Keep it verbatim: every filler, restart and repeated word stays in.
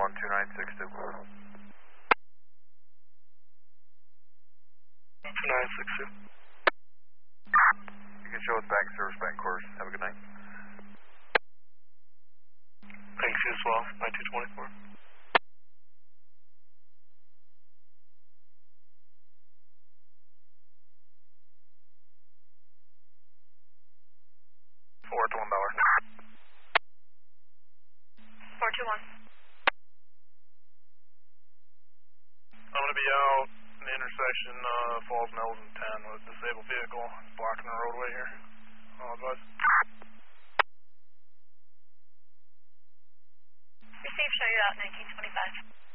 one two nine six two. two nine six two. You can show us back service back course. Have a good night. Thanks, you as well. nine two two four. Four to one dollar. Four two one. I'm gonna be out in the intersection uh Falls Mills and ten with a disabled vehicle blocking the roadway here. I'll advise. Receive, show you out nineteen twenty-five.